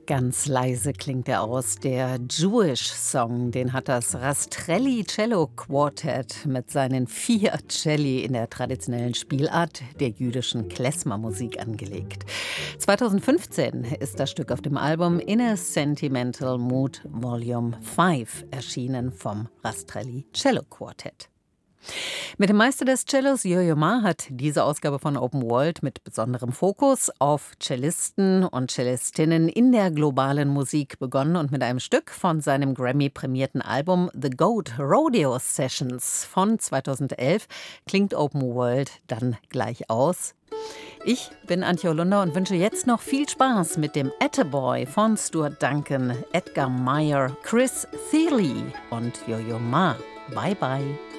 Ganz leise klingt er aus. Der Jewish Song, den hat das Rastrelli Cello Quartet mit seinen 4 Celli in der traditionellen Spielart der jüdischen Klezmer-Musik angelegt. 2015 ist das Stück auf dem Album In a Sentimental Mood Volume 5 erschienen vom Rastrelli Cello Quartet. Mit dem Meister des Cellos Yo-Yo Ma hat diese Ausgabe von Open World mit besonderem Fokus auf Cellisten und Cellistinnen in der globalen Musik begonnen und mit einem Stück von seinem Grammy-prämierten Album The Goat Rodeo Sessions von 2011 klingt Open World dann gleich aus. Ich bin Antje Holunder und wünsche jetzt noch viel Spaß mit dem Attaboy von Stuart Duncan, Edgar Meyer, Chris Thile und Yo-Yo Ma. Bye bye.